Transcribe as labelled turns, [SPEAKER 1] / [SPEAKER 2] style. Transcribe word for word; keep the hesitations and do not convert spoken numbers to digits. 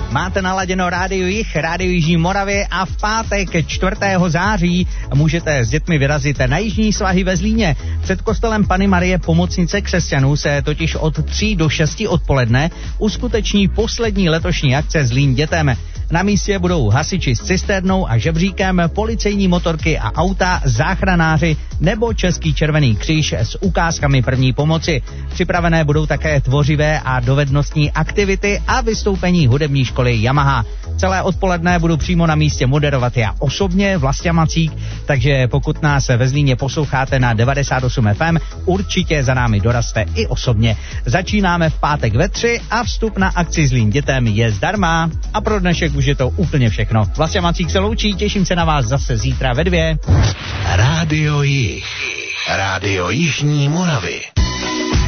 [SPEAKER 1] Máte naladěno Rádio Jih, Rádio Jižní Moravy a v pátek čtvrtého září můžete s dětmi vyrazit na jižní svahy ve Zlíně. Před kostelem Panny Marie Pomocnice křesťanů se totiž od tří do šesti odpoledne uskuteční poslední letošní akce Zlín dětem. Na místě budou hasiči s cisternou a žebříkem, policejní motorky a auta, záchranáři nebo Český červený kříž s ukázkami první pomoci. Připravené budou také tvořivé a dovednostní aktivity a vystoupení hudební školy Yamaha. Celé odpoledne budu přímo na místě moderovat já osobně, Vlastě Macík, takže pokud nás ve Zlíně posloucháte na devadesát osm F M, určitě za námi dorazte i osobně. Začínáme v pátek ve tři a vstup na akci Zlín dětem je zdarma. A pro dnešek už je to úplně všechno. Vlastě Macík se loučí, těším se na vás zase zítra ve dvě.
[SPEAKER 2] Rádio Jih, Rádio Jižní Moravy.